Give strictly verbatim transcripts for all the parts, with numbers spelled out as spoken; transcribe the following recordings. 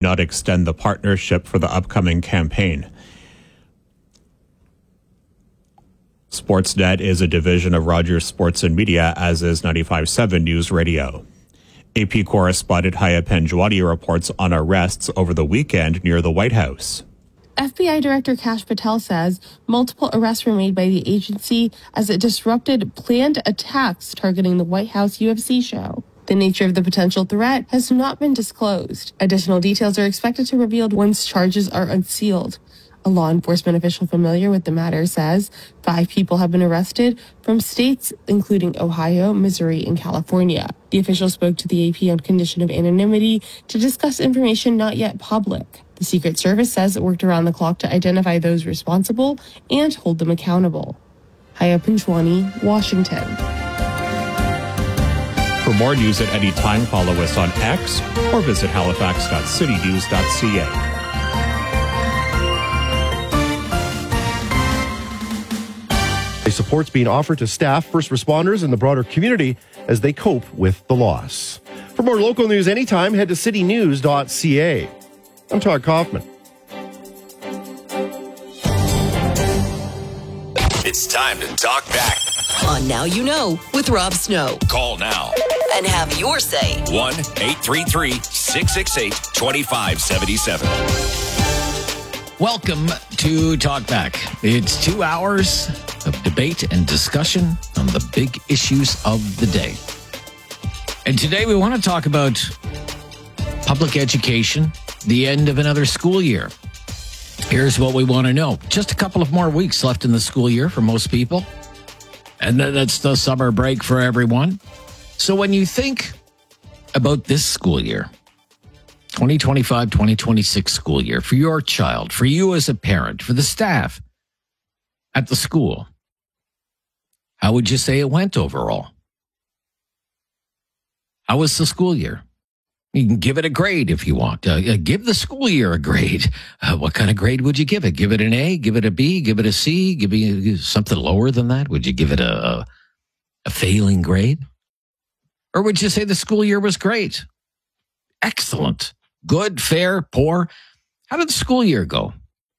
not extend the partnership for the upcoming campaign. Sportsnet is a division of Rogers Sports and Media, as is ninety-five point seven News Radio. A P correspondent Haya Panjwani reports on arrests over the weekend near the White House. F B I Director Kash Patel says multiple arrests were made by the agency as it disrupted planned attacks targeting the White House U F C show. The nature of the potential threat has not been disclosed. Additional details are expected to be revealed once charges are unsealed. A law enforcement official familiar with the matter says five people have been arrested from states including Ohio, Missouri, and California. The official spoke to the A P on condition of anonymity to discuss information not yet public. The Secret Service says it worked around the clock to identify those responsible and hold them accountable. Haya Panjwani, Washington. For more news at any time, follow us on X or visit halifax dot city news dot c a. Support's being offered to staff, first responders, and the broader community as they cope with the loss. For more local news anytime, head to city news dot c a. I'm Todd Kaufman. It's time to talk back on Now You Know with Rob Snow. Call now and have your say. one eight three three, six six eight, two five seven seven. Welcome to Talk Back. It's two hours of debate and discussion on the big issues of the day. And today we want to talk about public education, the end of another school year. Here's what we want to know. Just a couple of more weeks left in the school year for most people. And then it's the summer break for everyone. So when you think about this school year, twenty twenty-five twenty twenty-six school year, for your child, for you as a parent, for the staff at the school, how would you say it went overall? How was the school year? You can give it a grade if you want. Uh, give the school year a grade. Uh, what kind of grade would you give it? Give it an A? Give it a B? Give it a C? Give it something lower than that? Would you give it a, a, a failing grade? Or would you say the school year was great? Excellent. Good, fair, poor. How did the school year go?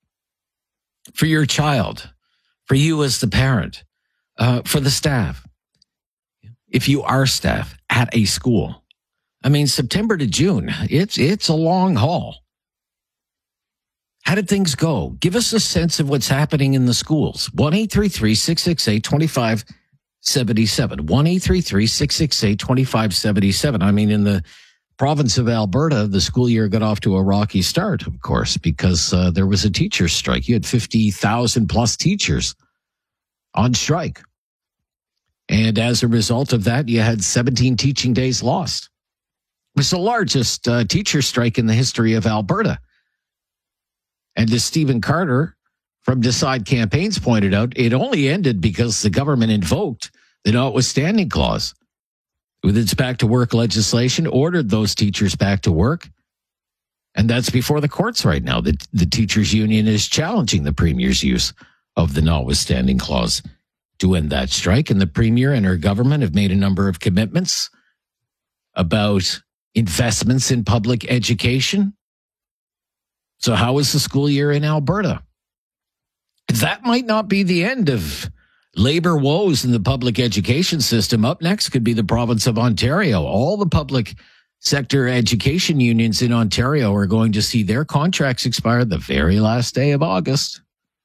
For your child, for you as the parent, uh, for the staff. If you are staff at a school, I mean, September to June, it's it's a long haul. How did things go? Give us a sense of what's happening in the schools. one eight three three, six six eight, two five seven seven. one eight three three, six six eight, two five seven seven. I mean, in the province of Alberta, the school year got off to a rocky start, of course, because uh, there was a teacher's strike. You had fifty thousand plus teachers on strike. And as a result of that, you had seventeen teaching days lost. It was the largest uh, teacher strike in the history of Alberta. And as Stephen Carter from Decide Campaigns pointed out, it only ended because the government invoked the notwithstanding clause. With its back to work legislation, ordered those teachers back to work. And that's before the courts right now. The, the teachers union is challenging the premier's use of the notwithstanding clause to end that strike. And the premier and her government have made a number of commitments about investments in public education. So how was the school year in Alberta? That might not be the end of labor woes in the public education system. Up next could be the province of Ontario. All the public sector education unions in Ontario are going to see their contracts expire the very last day of August,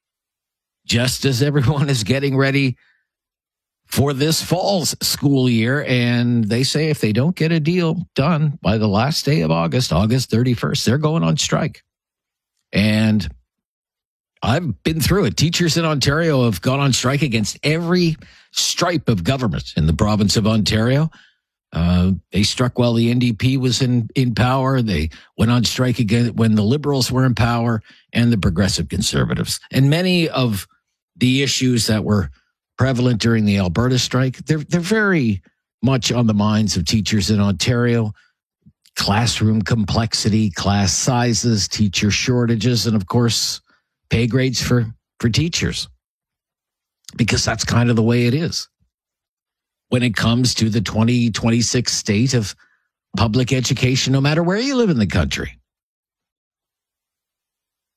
just as everyone is getting ready for this fall's school year. And they say if they don't get a deal done by the last day of August, August thirty-first, they're going on strike. And I've been through it. Teachers in Ontario have gone on strike against every stripe of government in the province of Ontario. Uh, they struck while the N D P was in, in power. They went on strike again when the Liberals were in power and the Progressive Conservatives. And many of the issues that were prevalent during the Alberta strike, they're, they're very much on the minds of teachers in Ontario. Classroom complexity, class sizes, teacher shortages, and of course, pay grades for, for teachers. Because that's kind of the way it is when it comes to the twenty twenty-six state of public education, no matter where you live in the country.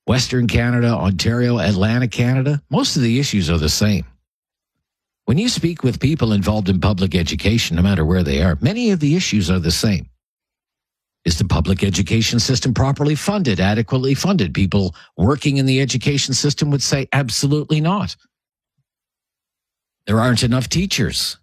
Western Canada, Ontario, Atlantic Canada, most of the issues are the same. When you speak with people involved in public education, no matter where they are, many of the issues are the same. Is the public education system properly funded, adequately funded? People working in the education system would say absolutely not. There aren't enough teachers.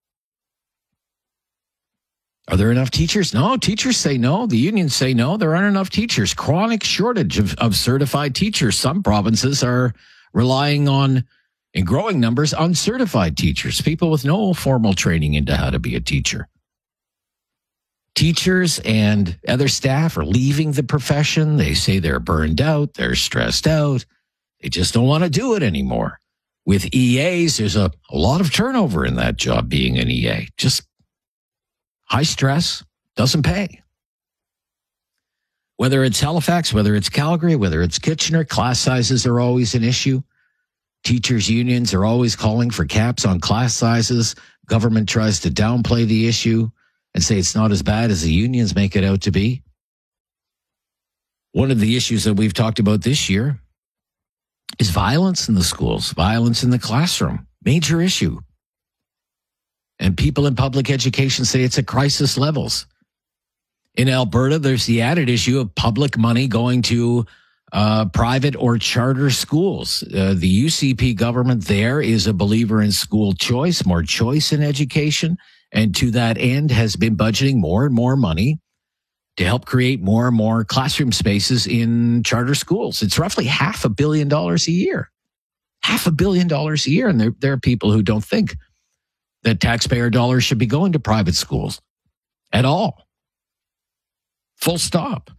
Are there enough teachers? No, teachers say no. The unions say no. There aren't enough teachers. Chronic shortage of, of certified teachers. Some provinces are relying on, in growing numbers, uncertified teachers, people with no formal training into how to be a teacher. Teachers and other staff are leaving the profession. They say they're burned out. They're stressed out. They just don't want to do it anymore. With E As, there's a, a lot of turnover in that job being an E A. Just high stress, doesn't pay. Whether it's Halifax, whether it's Calgary, whether it's Kitchener, class sizes are always an issue. Teachers' unions are always calling for caps on class sizes. Government tries to downplay the issue and say it's not as bad as the unions make it out to be. One of the issues that we've talked about this year is violence in the schools, violence in the classroom, major issue. And people in public education say it's at crisis levels. In Alberta, there's the added issue of public money going to uh, private or charter schools. Uh, the U C P government there is a believer in school choice, more choice in education. And to that end has been budgeting more and more money to help create more and more classroom spaces in charter schools. It's roughly half a billion dollars a year. Half a billion dollars a year. And there, there are people who don't think that taxpayer dollars should be going to private schools at all. Full stop.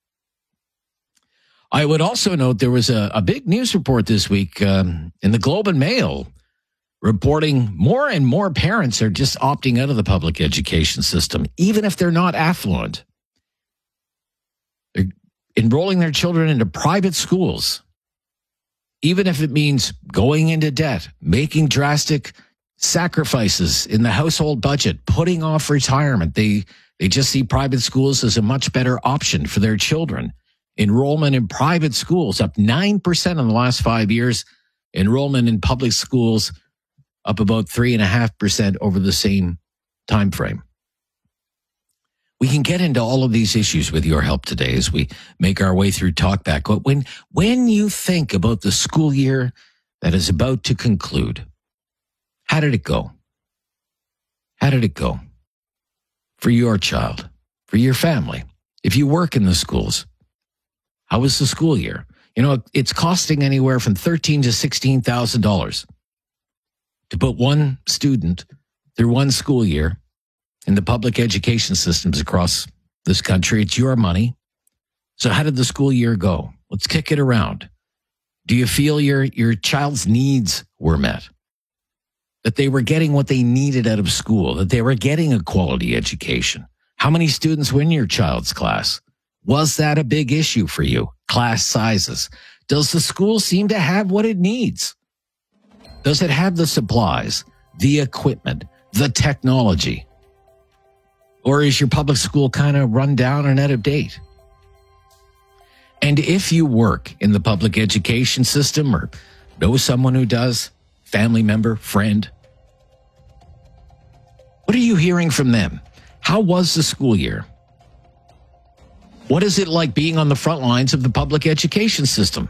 I would also note there was a, a big news report this week um, in the Globe and Mail reporting more and more parents are just opting out of the public education system, even if they're not affluent. They're enrolling their children into private schools, even if it means going into debt, making drastic sacrifices in the household budget, putting off retirement. They, they just see private schools as a much better option for their children. Enrollment in private schools up nine percent in the last five years. Enrollment in public schools up about three and a half percent over the same time frame. We can get into all of these issues with your help today as we make our way through Talkback. But when, when you think about the school year that is about to conclude, how did it go? How did it go for your child, for your family? If you work in the schools, how was the school year? You know, it's costing anywhere from thirteen thousand to sixteen thousand dollars to put one student through one school year in the public education systems across this country. It's your money. So how did the school year go? Let's kick it around. Do you feel your, your child's needs were met? That they were getting what they needed out of school? That they were getting a quality education? How many students were in your child's class? Was that a big issue for you? Class sizes. Does the school seem to have what it needs? Does it have the supplies, the equipment, the technology? Or is your public school kind of run down and out of date? And if you work in the public education system or know someone who does, family member, friend, what are you hearing from them? How was the school year? What is it like being on the front lines of the public education system?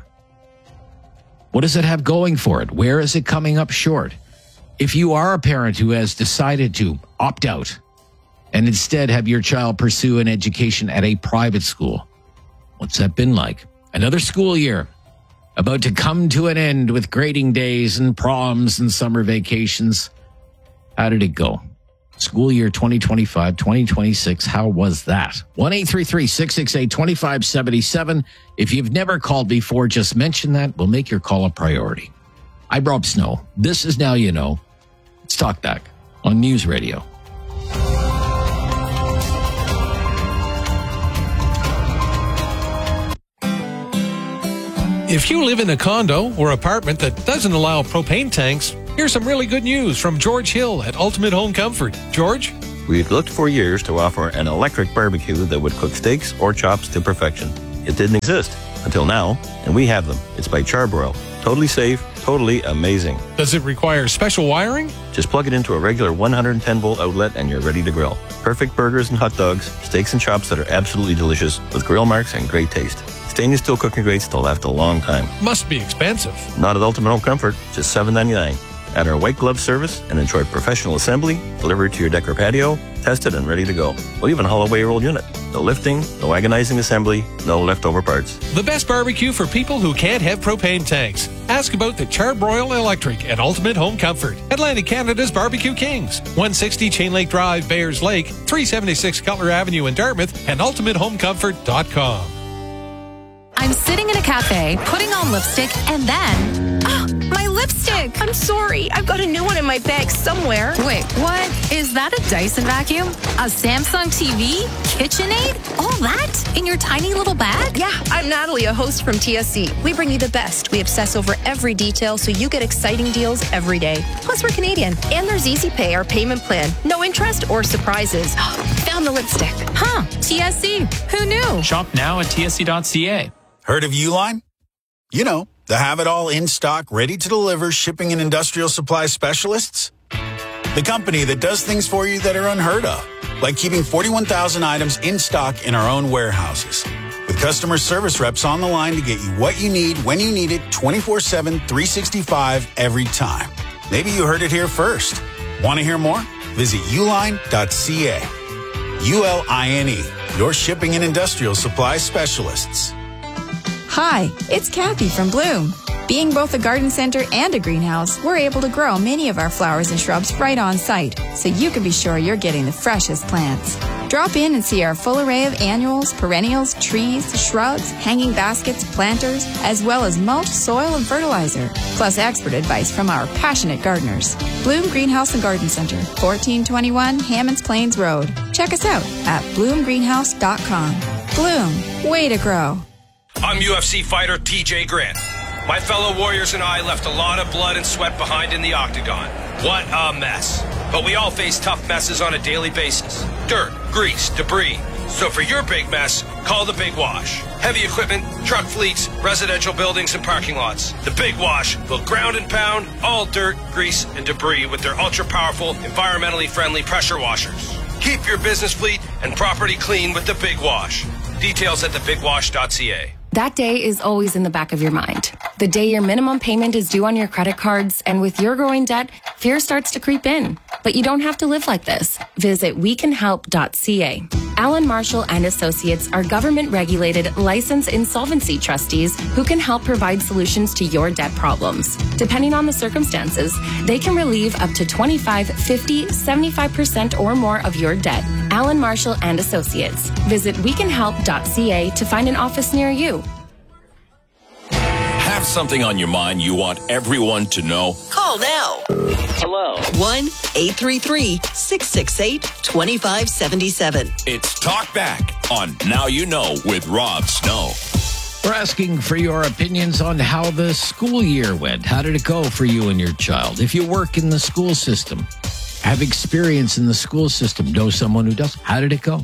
What does it have going for it? Where is it coming up short? If you are a parent who has decided to opt out and instead have your child pursue an education at a private school, what's that been like? Another school year about to come to an end with grading days and proms and summer vacations. How did it go? School year twenty twenty-five, twenty twenty-six, how was that? one eight three three, six six eight, two five seven seven. If you've never called before, just mention that. We'll make your call a priority. I'm Rob Snow. This is Now You Know. It's Talkback on News Radio. If you live in a condo or apartment that doesn't allow propane tanks, here's some really good news from George Hill at Ultimate Home Comfort. George? We've looked for years to offer an electric barbecue that would cook steaks or chops to perfection. It didn't exist. Until now, and we have them. It's by Charbroil. Totally safe, totally amazing. Does it require special wiring? Just plug it into a regular one hundred ten volt outlet and you're ready to grill. Perfect burgers and hot dogs, steaks and chops that are absolutely delicious with grill marks and great taste. Stainless steel cooking grates to last a long time. Must be expensive. Not at Ultimate Home Comfort, just seven ninety-nine. Add our white glove service and enjoy professional assembly, delivered to your deck or patio, tested and ready to go. We'll even haul away your old unit. No lifting, no agonizing assembly, no leftover parts. The best barbecue for people who can't have propane tanks. Ask about the Charbroil Electric at Ultimate Home Comfort. Atlantic Canada's Barbecue Kings. one sixty Chain Lake Drive, Bayers Lake, three seventy-six Cutler Avenue in Dartmouth, and ultimate home comfort dot com. I'm sitting in a cafe, putting on lipstick, and then... Oh, my lipstick! I'm sorry. I've got a new one in my bag somewhere. Wait, what? Is that a Dyson vacuum? A Samsung T V? KitchenAid? All that? In your tiny little bag? Yeah, I'm Natalie, a host from T S C. We bring you the best. We obsess over every detail so you get exciting deals every day. Plus, we're Canadian. And there's Easy Pay, our payment plan. No interest or surprises. Found the lipstick. Huh, T S C. Who knew? Shop now at T S C dot C A. Heard of Uline? You know, the have-it-all in-stock, ready-to-deliver shipping and industrial supply specialists? The company that does things for you that are unheard of, like keeping forty-one thousand items in stock in our own warehouses. With customer service reps on the line to get you what you need, when you need it, twenty-four seven, three sixty-five, every time. Maybe you heard it here first. Want to hear more? Visit uline dot C A. U L I N E, your shipping and industrial supply specialists. Hi, it's Kathy from Bloom. Being both a garden center and a greenhouse, we're able to grow many of our flowers and shrubs right on site, so you can be sure you're getting the freshest plants. Drop in and see our full array of annuals, perennials, trees, shrubs, hanging baskets, planters, as well as mulch, soil, and fertilizer, plus expert advice from our passionate gardeners. Bloom Greenhouse and Garden Center, fourteen twenty-one Hammonds Plains Road. Check us out at bloom greenhouse dot com. Bloom, way to grow. I'm U F C fighter T J Grant. My fellow warriors and I left a lot of blood and sweat behind in the octagon. What a mess. But we all face tough messes on a daily basis. Dirt, grease, debris. So for your big mess, call the Big Wash. Heavy equipment, truck fleets, residential buildings, and parking lots. The Big Wash will ground and pound all dirt, grease, and debris with their ultra-powerful, environmentally friendly pressure washers. Keep your business fleet and property clean with the Big Wash. Details at the big wash dot C A. That day is always in the back of your mind. The day your minimum payment is due on your credit cards, and with your growing debt, fear starts to creep in. But you don't have to live like this. Visit we can help dot C A. Allen Marshall and Associates are government-regulated, licensed insolvency trustees who can help provide solutions to your debt problems. Depending on the circumstances, they can relieve up to twenty-five, fifty, seventy-five percent or more of your debt. Allen Marshall and Associates. Visit we can help dot C A to find an office near you. Have something on your mind you want everyone to know? Call now. Hello. one eight three three, six six eight, two five seven seven. It's Talk Back on Now You Know with Rob Snow. We're asking for your opinions on how the school year went. How did it go for you and your child? If you work in the school system, have experience in the school system, know someone who does, how did it go?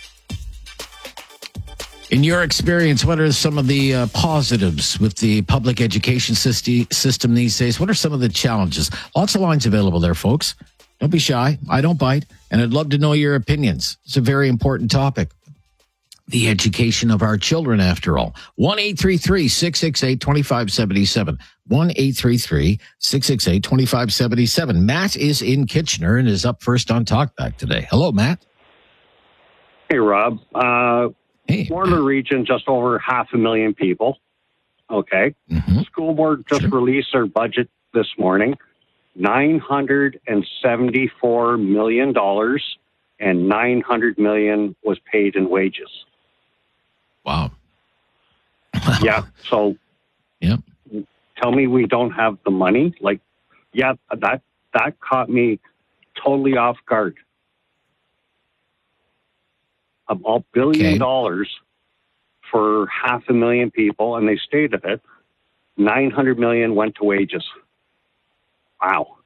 In your experience, what are some of the uh, positives with the public education syste- system these days? What are some of the challenges? Lots of lines available there, folks. Don't be shy. I don't bite. And I'd love to know your opinions. It's a very important topic. The education of our children, after all. one eight three three, six six eight, two five seven seven. one eight three three, six six eight, two five seven seven. Matt is in Kitchener and is up first on Talkback today. Hello, Matt. Hey, Rob. Uh, hey, Waterloo region, just over half a million people. Okay. Mm-hmm. School board just sure. released their budget this morning. nine hundred seventy-four million dollars and nine hundred million dollars was paid in wages. Wow. Yeah. So yep. Tell me we don't have the money. Like, yeah, that, that caught me totally off guard. A billion Okay. dollars for half a million people, and they stated it. nine hundred million went to wages. Wow.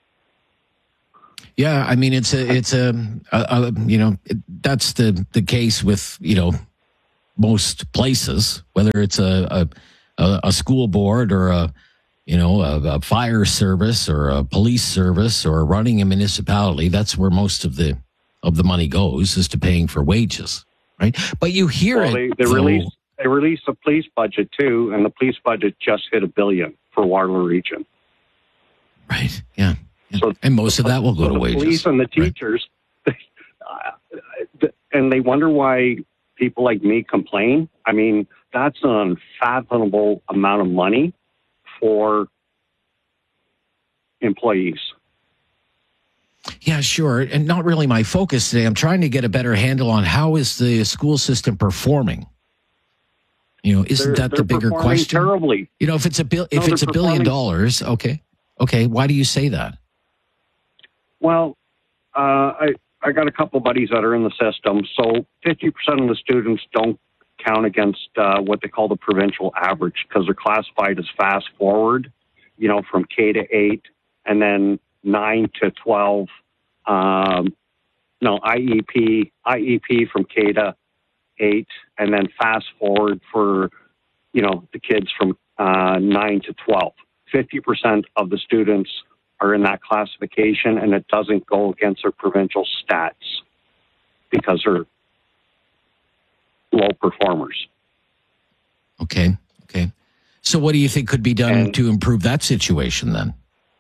Yeah, I mean, it's a, it's a, a, a you know, it, that's the, the case with, you know, most places, whether it's a a, a school board or a you know a, a fire service or a police service or running a municipality. That's where most of the of the money goes, is to paying for wages, right? But you hear well, it. They, they though, release they release a police budget too, and the police budget just hit a billion for Waterloo Region. Right. Yeah. yeah. So, and most of that will go so to the wages. Police and the teachers, right. uh, and they wonder why people like me complain. I mean, that's an unfathomable amount of money for employees. Yeah, sure. And not really my focus today. I'm trying to get a better handle on how is the school system performing. You know, isn't they're, that the bigger performing question? Terribly. You know, if it's a bill, if no, it's a billion dollars, okay, okay. Why do you say that? Well, uh, I I got a couple buddies that are in the system. So fifty percent of the students don't count against uh, what they call the provincial average because they're classified as fast forward. You know, from K to eight, and then nine to twelve. Um, no, I E P, I E P from K to eight, and then fast forward for, you know, the kids from uh, nine to twelve. fifty percent of the students are in that classification, and it doesn't go against their provincial stats because they're low performers. Okay, okay. So what do you think could be done and, to improve that situation then?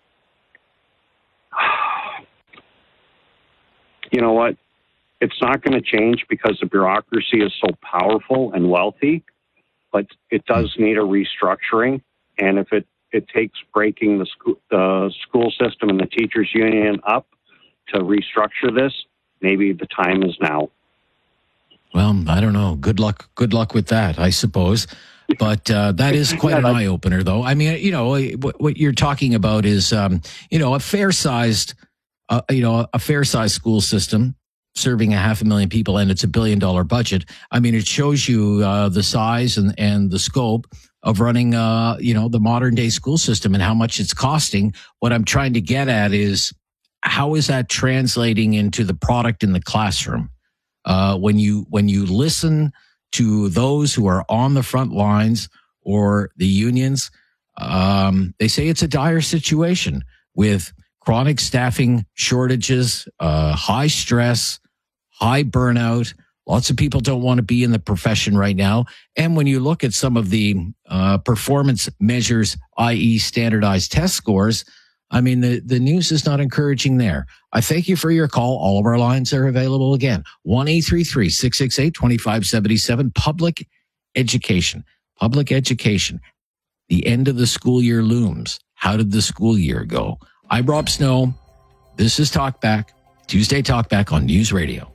You know what? It's not going to change because the bureaucracy is so powerful and wealthy, but it does need a restructuring. And if it, it takes breaking the school, the school system and the teachers union up to restructure this, maybe the time is now. Well, I don't know. Good luck. Good luck with that, I suppose. But uh, that is quite an eye opener, though. I mean, you know, what, what you're talking about is, um, you know, a fair sized, uh, you know, a fair sized school system serving a half a million people, and it's a billion dollar budget. I mean, it shows you uh, the size and, and the scope of running, uh, you know, the modern day school system and how much it's costing. What I'm trying to get at is, how is that translating into the product in the classroom? Uh, when you when you listen to those who are on the front lines or the unions, um, they say it's a dire situation with chronic staffing shortages, uh, high stress, high burnout. Lots of people don't want to be in the profession right now. And when you look at some of the uh, performance measures, that is standardized test scores, I mean, the, the news is not encouraging there. I thank you for your call. All of our lines are available again. one eight three three, six six eight, two five seven seven. Public education. Public education. The end of the school year looms. How did the school year go? I'm Rob Snow. This is Talkback. Tuesday Talkback on News Radio.